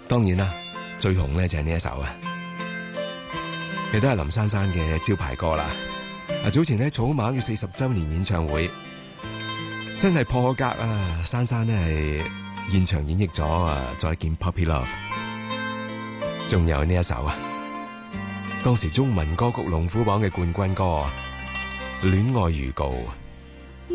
當然啦，最紅咧就係呢一首啊，亦都係林珊珊嘅招牌歌啦。早前咧草蜢嘅40周年演唱會真係破格啊！珊珊咧係現場演繹咗再見 Puppy Love， 仲有呢一首啊，當時中文歌曲龍虎榜嘅冠軍歌《戀愛預告》。